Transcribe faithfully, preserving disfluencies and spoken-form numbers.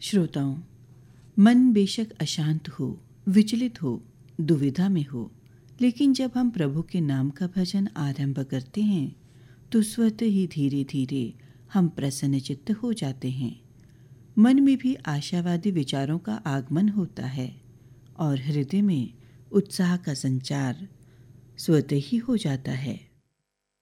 श्रोताओं, मन बेशक अशांत हो, विचलित हो, दुविधा में हो, लेकिन जब हम प्रभु के नाम का भजन आरंभ करते हैं तो स्वतः ही धीरे धीरे हम प्रसन्नचित्त हो जाते हैं। मन में भी आशावादी विचारों का आगमन होता है और हृदय में उत्साह का संचार स्वतः ही हो जाता है।